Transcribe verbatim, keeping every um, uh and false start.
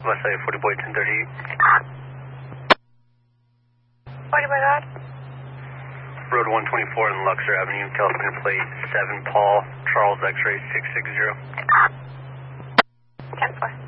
Westside forty boy ten thirty-eight. forty boy God. Road one twenty-four in Luxor Avenue, California plate seven Paul, Charles X-ray six six zero. ten four.